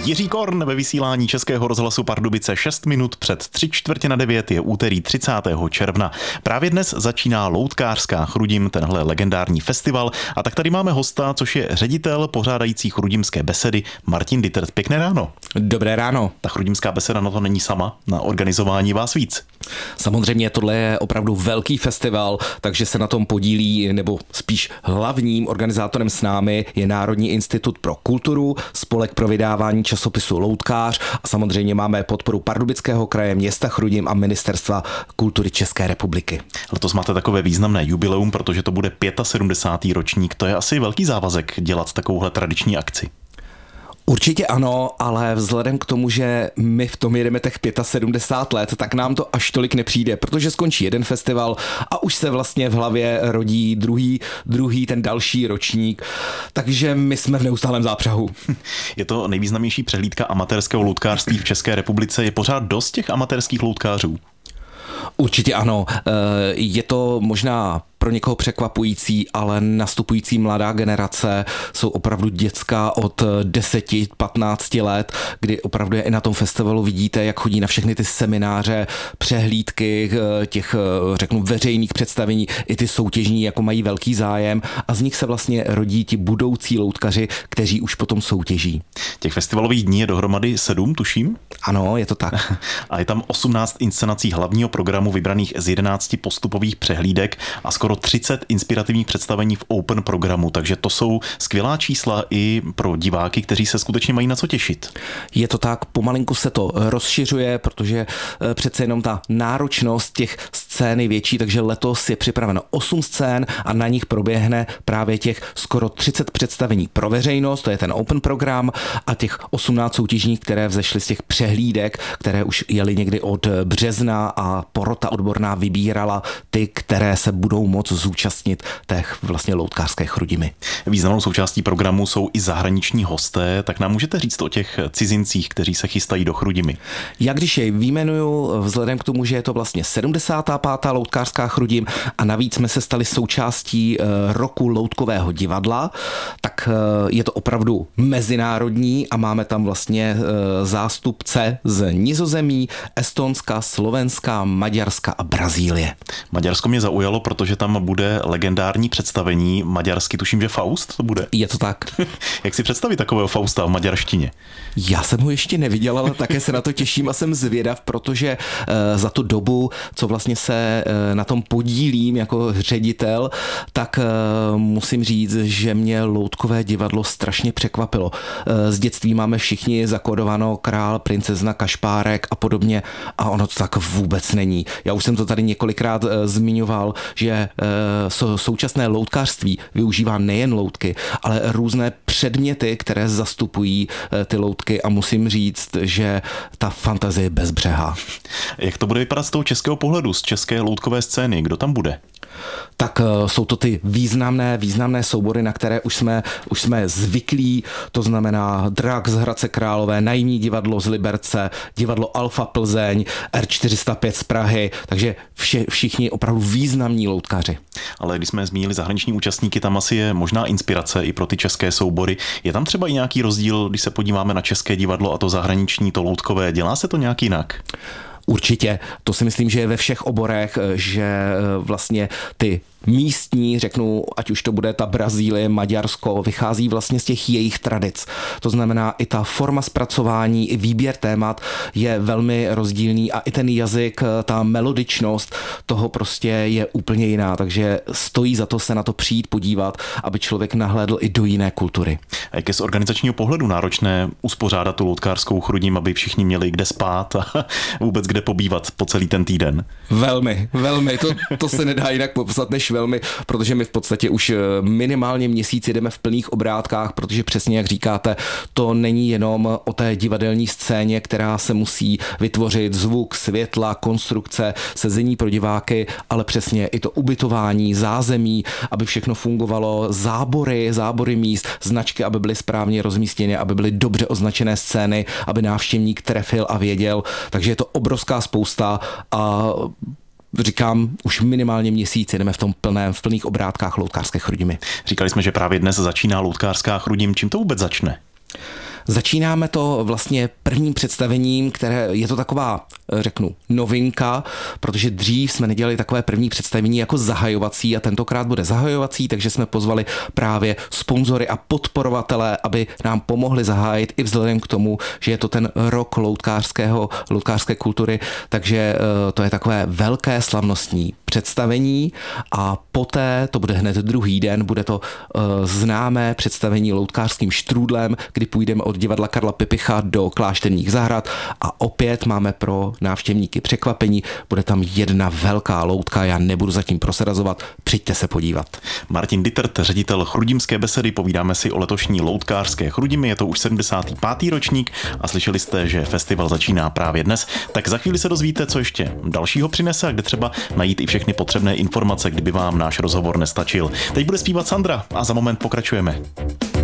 Jiří Korn ve vysílání Českého rozhlasu Pardubice 6 minut před 8:45 je úterý 30. června. Právě dnes začíná Loutkářská Chrudim, tenhle legendární festival. A tak tady máme hosta, což je ředitel pořádající chrudimské besedy Martin Dittert. Pěkné ráno. Dobré ráno. Ta chrudimská beseda na to není sama, na organizování vás víc. Samozřejmě tohle je opravdu velký festival, takže se na tom podílí, nebo spíš hlavním organizátorem s námi je Národní institut pro kulturu, Spolek pro vydávání časopisu Loutkář a samozřejmě máme podporu Pardubického kraje, města Chrudim a Ministerstva kultury České republiky. Letos máte takové významné jubileum, protože to bude 75. ročník. To je asi velký závazek dělat takovouhle tradiční akci. Určitě ano, ale vzhledem k tomu, že my v tom jedeme těch 75 let, tak nám to až tolik nepřijde, protože skončí jeden festival a už se vlastně v hlavě rodí druhý ten další ročník, takže my jsme v neustálém zápřahu. Je to nejvýznamnější přehlídka amatérského loutkářství v České republice. Je pořád dost těch amatérských loutkářů? Určitě ano. Je to možná pro někoho překvapující, ale nastupující mladá generace jsou opravdu dětská od 10-15 let, kdy opravdu je i na tom festivalu vidíte, jak chodí na všechny ty semináře, přehlídky těch, řeknu, veřejných představení, i ty soutěžní, jako mají velký zájem a z nich se vlastně rodí ti budoucí loutkaři, kteří už potom soutěží. Těch festivalových dní je dohromady 7, tuším? Ano, je to tak. A je tam 18 inscenací hlavního programu vybraných z 11 postupových přehlídek a skoro 30 inspirativních představení v open programu, takže to jsou skvělá čísla i pro diváky, kteří se skutečně mají na co těšit. Je to tak, pomalinku se to rozšiřuje, protože přece jenom ta náročnost těch scén je větší, takže letos je připraveno 8 scén a na nich proběhne právě těch skoro 30 představení pro veřejnost, to je ten open program a těch 18 soutěžních, které vzešly z těch přehlídek, které už jeli někdy od března a porota odborná vybírala ty, které se budou moct zúčastnit těch vlastně loutkářské Chrudimy. Významnou součástí programu jsou i zahraniční hosté, tak nám můžete říct o těch cizincích, kteří se chystají do Chrudimy. Já když je vyjmenuju, vzhledem k tomu, že je to vlastně 75. loutkářská Chrudim a navíc jsme se stali součástí roku loutkového divadla, tak je to opravdu mezinárodní a máme tam vlastně zástupce z Nizozemí, Estonska, Slovenska, Maďarska a Brazílie. Maďarsko mě zaujalo, protože tam bude legendární představení maďarsky, tuším, že Faust to bude. Je to tak. Jak si představit takového Fausta v maďarštině? Já jsem ho ještě neviděl, ale také se na to těším a jsem zvědav, protože za tu dobu, co vlastně se na tom podílím jako ředitel, tak musím říct, že mě loutkové divadlo strašně překvapilo. Z dětství máme všichni zakódováno Král, princezna, Kašpárek a podobně a ono to tak vůbec není. Já už jsem to tady několikrát zmiňoval, že současné loutkářství využívá nejen loutky, ale různé předměty, které zastupují ty loutky a musím říct, že ta fantazie je bezbřehá. Jak to bude vypadat z toho českého pohledu, z české loutkové scény? Kdo tam bude? Tak jsou to ty významné soubory, na které už jsme zvyklí, to znamená Drak z Hradce Králové, Naivní divadlo z Liberce, divadlo Alfa Plzeň, R405 z Prahy, takže všichni opravdu významní loutkaři. Ale když jsme zmínili zahraniční účastníky, tam asi je možná inspirace i pro ty české soubory. Je tam třeba i nějaký rozdíl, když se podíváme na české divadlo a to zahraniční, to loutkové, dělá se to nějak jinak? Určitě, to si myslím, že je ve všech oborech, že vlastně ty místní, řeknu, ať už to bude ta Brazílie, Maďarsko, vychází vlastně z těch jejich tradic. To znamená, i ta forma zpracování, i výběr témat je velmi rozdílný a i ten jazyk, ta melodičnost toho prostě je úplně jiná, takže stojí za to se na to přijít podívat, aby člověk nahlédl i do jiné kultury. A jak je z organizačního pohledu náročné uspořádat tu loutkářskou Chrudim, aby všichni měli kde spát a vůbec kde pobývat po celý ten týden? Velmi. To se nedá jinak popsat než velmi, protože my v podstatě už minimálně měsíc jedeme v plných obrátkách, protože přesně jak říkáte, to není jenom o té divadelní scéně, která se musí vytvořit, zvuk, světla, konstrukce, sezení pro diváky, ale přesně i to ubytování, zázemí, aby všechno fungovalo, zábory míst, značky, aby byly správně rozmístěny, aby byly dobře označené scény, aby návštěvník trefil a věděl, takže je to obrovská spousta a říkám, už minimálně měsíc jedeme v plných obrátkách loutkářské Chrudimy. Říkali jsme, že právě dnes začíná loutkářská Chrudim. Čím to vůbec začne? Začínáme to vlastně prvním představením, které je to taková, řeknu, novinka, protože dřív jsme nedělali takové první představení jako zahajovací a tentokrát bude zahajovací, takže jsme pozvali právě sponzory a podporovatele, aby nám pomohli zahájit i vzhledem k tomu, že je to ten rok loutkářské kultury, takže to je takové velké slavnostní představení a poté, to bude hned druhý den, bude to známé představení loutkářským štrůdlem, kdy půjdeme od divadla Karla Pipicha do Klášterních zahrad a opět máme pro návštěvníky překvapení, bude tam jedna velká loutka, já nebudu zatím prosrazovat, přijďte se podívat. Martin Dittert, ředitel Chrudimské besedy, povídáme si o letošní loutkářské Chrudimi, je to už 75. ročník a slyšeli jste, že festival začíná právě dnes, tak za chvíli se dozvíte, co ještě dalšího přinese a kde třeba najít i všechny potřebné informace, kdyby vám náš rozhovor nestačil. Teď bude zpívat Sandra a za moment pokračujeme.